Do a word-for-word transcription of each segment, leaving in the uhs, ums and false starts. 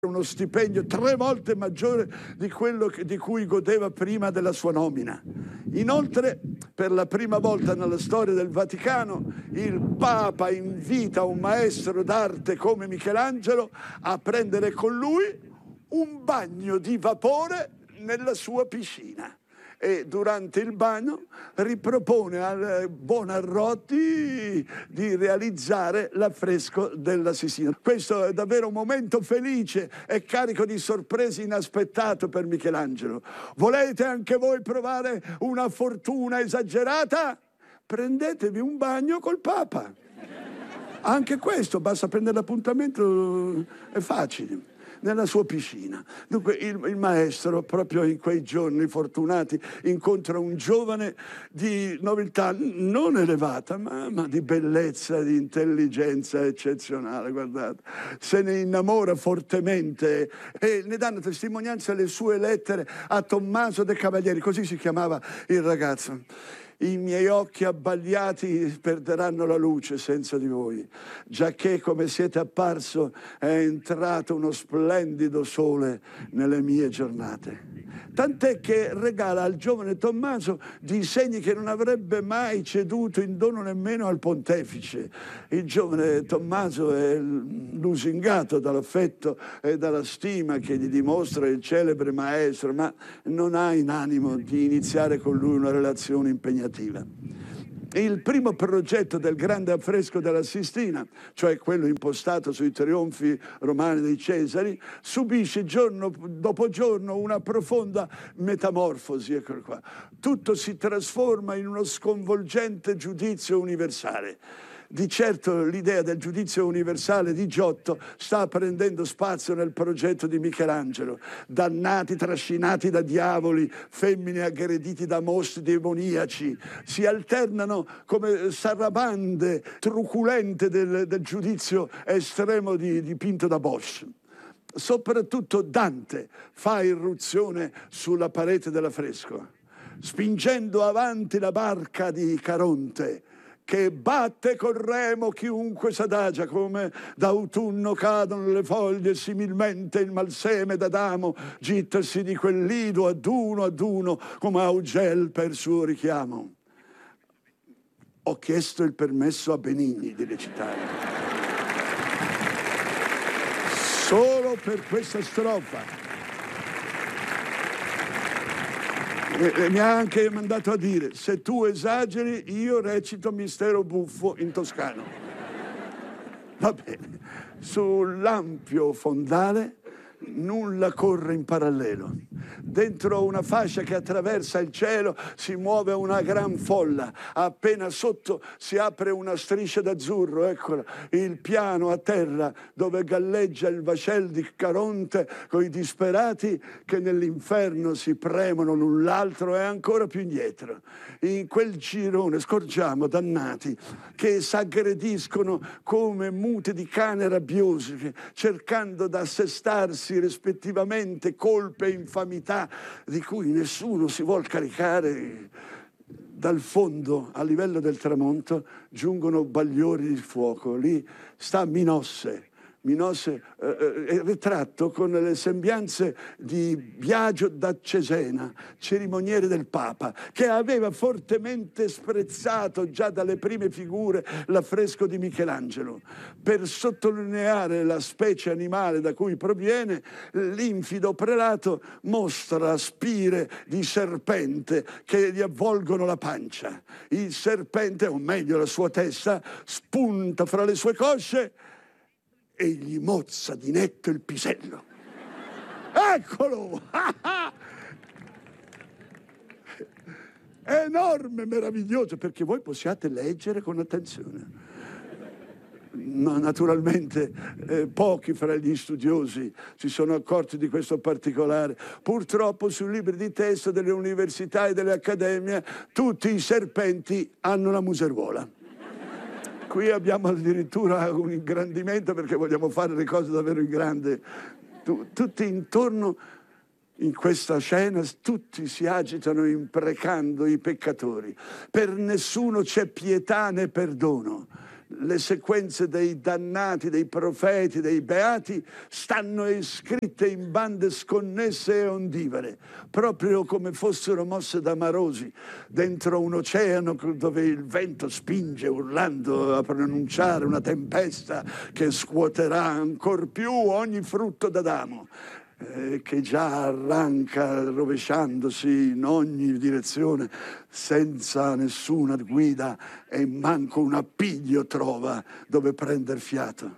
uno stipendio tre volte maggiore di quello che, di cui godeva prima della sua nomina. Inoltre, per la prima volta nella storia del Vaticano, il Papa invita un maestro d'arte come Michelangelo a prendere con lui un bagno di vapore nella sua piscina. E durante il bagno ripropone al Buonarroti di realizzare l'affresco della Sistina. Questo è davvero un momento felice e carico di sorprese inaspettato per Michelangelo. Volete anche voi provare una fortuna esagerata? Prendetevi un bagno col Papa. Anche questo, basta prendere l'appuntamento, è facile. Nella sua piscina. Dunque il, il maestro, proprio in quei giorni fortunati, incontra un giovane di nobiltà non elevata, ma, ma di bellezza, di intelligenza eccezionale, guardate. Se ne innamora fortemente e ne danno testimonianza le sue lettere a Tommaso de' Cavalieri, così si chiamava il ragazzo. I miei occhi abbagliati perderanno la luce senza di voi, giacché come siete apparso è entrato uno splendido sole nelle mie giornate. Tant'è che regala al giovane Tommaso disegni che non avrebbe mai ceduto in dono nemmeno al pontefice. Il giovane Tommaso è lusingato dall'affetto e dalla stima che gli dimostra il celebre maestro, ma non ha in animo di iniziare con lui una relazione impegnativa. Il primo progetto del grande affresco della Sistina, cioè quello impostato sui trionfi romani dei Cesari, subisce giorno dopo giorno una profonda metamorfosi. Eccolo qua. Tutto si trasforma in uno sconvolgente giudizio universale. Di certo l'idea del giudizio universale di Giotto sta prendendo spazio nel progetto di Michelangelo. Dannati, trascinati da diavoli, femmine aggrediti da mostri demoniaci, si alternano come sarabande truculente del, del giudizio estremo di, dipinto da Bosch. Soprattutto Dante fa irruzione sulla parete dell'affresco, spingendo avanti la barca di Caronte, che batte col remo chiunque s'adagia, come d'autunno cadono le foglie, similmente il malseme d'Adamo gittasi di quel lido ad uno ad uno, come Augel per suo richiamo. Ho chiesto il permesso a Benigni di recitare. Solo per questa strofa. E mi ha anche mandato a dire: se tu esageri io recito Mistero buffo in toscano. Va bene. Sull'ampio fondale nulla corre in parallelo. Dentro una fascia che attraversa il cielo si muove una gran folla. Appena sotto si apre una striscia d'azzurro, eccola, il piano a terra dove galleggia il vascello di Caronte coi disperati che nell'inferno si premono l'un l'altro e ancora più indietro. In quel girone scorgiamo dannati che s'aggrediscono come mute di cane rabbiosi, cercando d'assestarsi rispettivamente colpe e infamità di cui nessuno si vuol caricare. Dal fondo, a livello del tramonto, giungono bagliori di fuoco. Lì sta Minosse. Minosse eh, è ritratto con le sembianze di Biagio da Cesena, cerimoniere del Papa, che aveva fortemente sprezzato già dalle prime figure l'affresco di Michelangelo. Per sottolineare la specie animale da cui proviene, l'infido prelato mostra spire di serpente che gli avvolgono la pancia. Il serpente, o meglio la sua testa, spunta fra le sue cosce e gli mozza di netto il pisello. Eccolo! È enorme, meraviglioso, perché voi possiate leggere con attenzione. No, naturalmente eh, pochi fra gli studiosi si sono accorti di questo particolare. Purtroppo sui libri di testo delle università e delle accademie tutti i serpenti hanno la museruola. Qui abbiamo addirittura un ingrandimento perché vogliamo fare le cose davvero in grande. Tutti intorno in questa scena, tutti si agitano imprecando i peccatori. Per nessuno c'è pietà né perdono. Le sequenze dei dannati, dei profeti, dei beati stanno scritte in bande sconnesse e ondivore, proprio come fossero mosse da marosi dentro un oceano dove il vento spinge urlando a pronunciare una tempesta che scuoterà ancor più ogni frutto d'Adamo, eh, che già arranca rovesciandosi in ogni direzione senza nessuna guida e manco un appiglio trova dove prender fiato.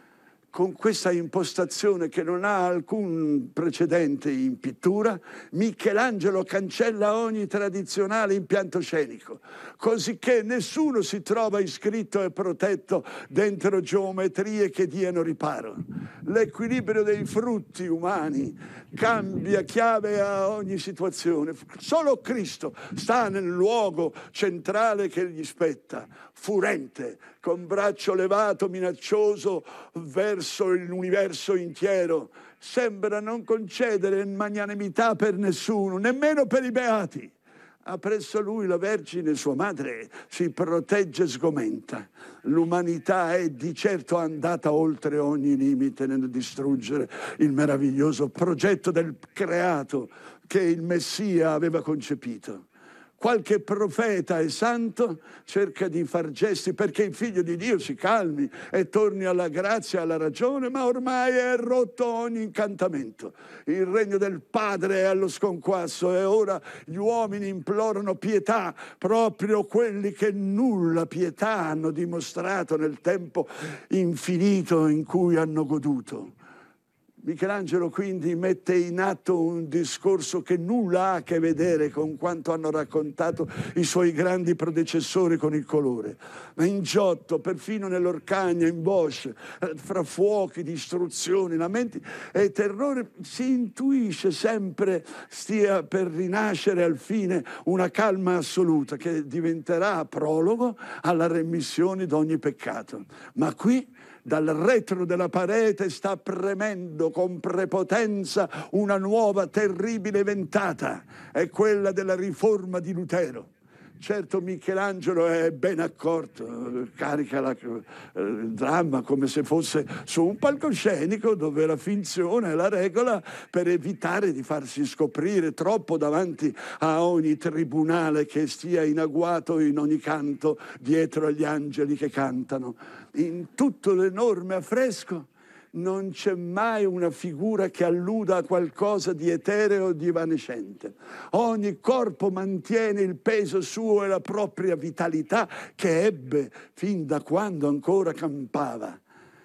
Con questa impostazione che non ha alcun precedente in pittura, Michelangelo cancella ogni tradizionale impianto scenico, cosicché nessuno si trova iscritto e protetto dentro geometrie che diano riparo. L'equilibrio dei frutti umani cambia chiave a ogni situazione. Solo Cristo sta nel luogo centrale che gli spetta, furente, con braccio levato, minaccioso verso l'universo intero. Sembra non concedere magnanimità per nessuno, nemmeno per i beati. Appresso lui la Vergine, sua madre, si protegge e sgomenta. L'umanità è di certo andata oltre ogni limite nel distruggere il meraviglioso progetto del creato che il Messia aveva concepito. Qualche profeta e santo cerca di far gesti perché il Figlio di Dio si calmi e torni alla grazia e alla ragione, ma ormai è rotto ogni incantamento. Il regno del Padre è allo sconquasso e ora gli uomini implorano pietà, proprio quelli che nulla pietà hanno dimostrato nel tempo infinito in cui hanno goduto. Michelangelo quindi mette in atto un discorso che nulla ha a che vedere con quanto hanno raccontato i suoi grandi predecessori con il colore, ma in Giotto, perfino nell'Orcagna, in Bosch, fra fuochi, distruzioni, lamenti e terrore, si intuisce sempre stia per rinascere al fine una calma assoluta che diventerà prologo alla remissione di ogni peccato. Ma qui dal retro della parete sta premendo con prepotenza una nuova terribile ventata, è quella della riforma di Lutero. Certo Michelangelo è ben accorto, carica la, eh, il dramma come se fosse su un palcoscenico dove la finzione è la regola per evitare di farsi scoprire troppo davanti a ogni tribunale che stia in agguato in ogni canto dietro agli angeli che cantano. In tutto l'enorme affresco non c'è mai una figura che alluda a qualcosa di etereo o di evanescente. Ogni corpo mantiene il peso suo e la propria vitalità che ebbe fin da quando ancora campava.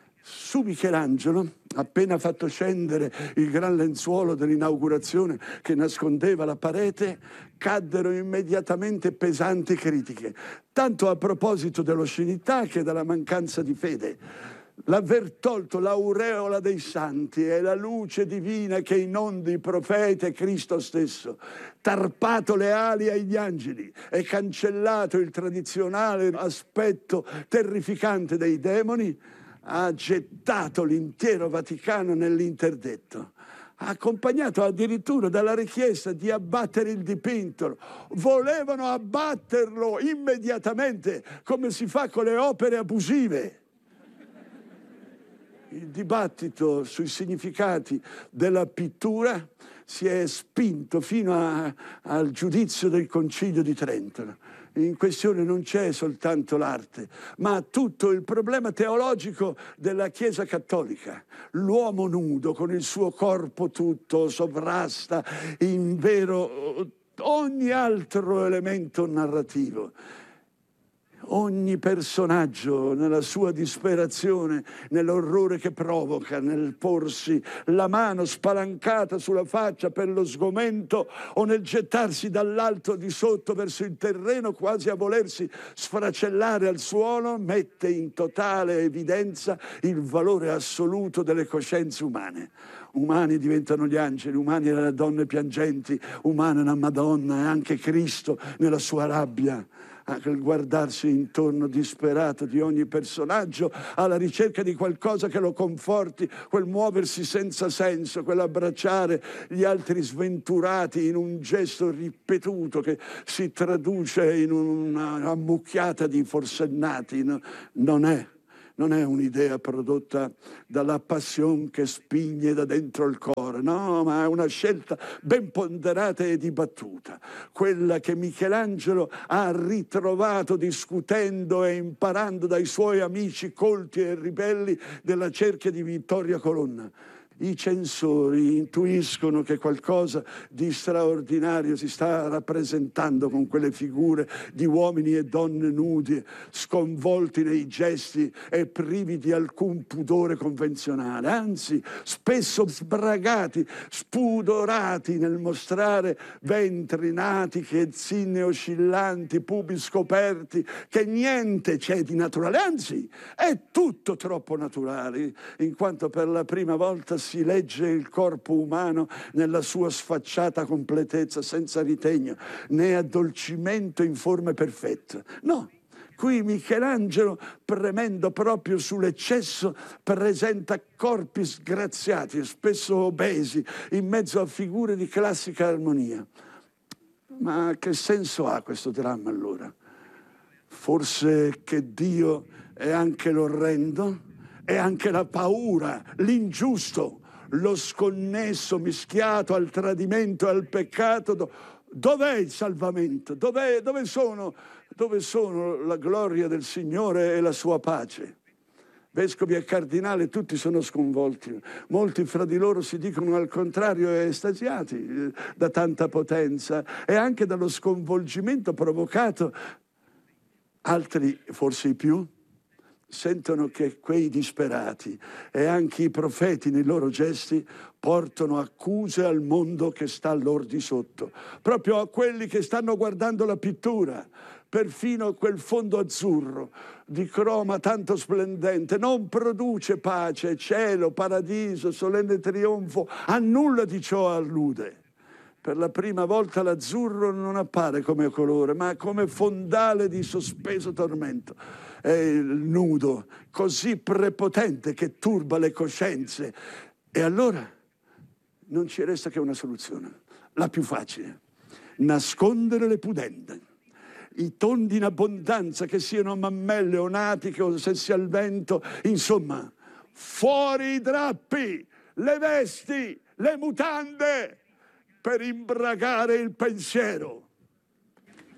Su Michelangelo, appena fatto scendere il gran lenzuolo dell'inaugurazione che nascondeva la parete, caddero immediatamente pesanti critiche, tanto a proposito dell'oscenità che della mancanza di fede. L'aver tolto l'aureola dei santi e la luce divina che inondi i profeti e Cristo stesso, tarpato le ali agli angeli e cancellato il tradizionale aspetto terrificante dei demoni, ha gettato l'intero Vaticano nell'interdetto, accompagnato addirittura dalla richiesta di abbattere il dipinto. Volevano abbatterlo immediatamente, come si fa con le opere abusive. Il dibattito sui significati della pittura si è spinto fino a, al giudizio del Concilio di Trento. In questione non c'è soltanto l'arte, ma tutto il problema teologico della Chiesa cattolica. L'uomo nudo con il suo corpo tutto sovrasta in vero ogni altro elemento narrativo. Ogni personaggio nella sua disperazione, nell'orrore che provoca, nel porsi la mano spalancata sulla faccia per lo sgomento o nel gettarsi dall'alto di sotto verso il terreno quasi a volersi sfracellare al suolo, mette in totale evidenza il valore assoluto delle coscienze umane. Umani diventano gli angeli, umani le donne piangenti, umana la Madonna e anche Cristo nella sua rabbia. anche il guardarsi intorno disperato di ogni personaggio alla ricerca di qualcosa che lo conforti, quel muoversi senza senso, quell'abbracciare gli altri sventurati in un gesto ripetuto che si traduce in una ammucchiata di forsennati, no? Non è Non è un'idea prodotta dalla passione che spigne da dentro il cuore, no, ma è una scelta ben ponderata e dibattuta, quella che Michelangelo ha ritrovato discutendo e imparando dai suoi amici colti e ribelli della cerchia di Vittoria Colonna. I censori intuiscono che qualcosa di straordinario si sta rappresentando con quelle figure di uomini e donne nudi, sconvolti nei gesti e privi di alcun pudore convenzionale, anzi spesso sbragati, spudorati nel mostrare ventri, natiche, zinne oscillanti, pubi scoperti, che niente c'è di naturale, anzi è tutto troppo naturale, in quanto per la prima volta si legge il corpo umano nella sua sfacciata completezza, senza ritegno né addolcimento in forme perfette. No, qui Michelangelo, premendo proprio sull'eccesso, presenta corpi sgraziati, spesso obesi, in mezzo a figure di classica armonia. Ma che senso ha questo dramma allora? Forse che Dio è anche l'orrendo, è anche la paura, l'ingiusto, lo sconnesso mischiato al tradimento e al peccato. Dov'è il salvamento? Dov'è, dove sono, dove sono la gloria del Signore e la sua pace? Vescovi e cardinali tutti sono sconvolti, molti fra di loro si dicono al contrario estasiati eh, da tanta potenza e anche dallo sconvolgimento provocato. Altri, forse i più, sentono che quei disperati e anche i profeti nei loro gesti portano accuse al mondo che sta loro di sotto, proprio a quelli che stanno guardando la pittura. Perfino quel fondo azzurro di croma tanto splendente non produce pace, cielo, paradiso, solenne trionfo, a nulla di ciò allude. Per la prima volta l'azzurro non appare come colore, ma come fondale di sospeso tormento. È il nudo così prepotente che turba le coscienze. E allora non ci resta che una soluzione, la più facile: nascondere le pudende. I tondi in abbondanza, che siano mammelle o natiche o sessi al vento, insomma, fuori i drappi, le vesti, le mutande, per imbragare il pensiero.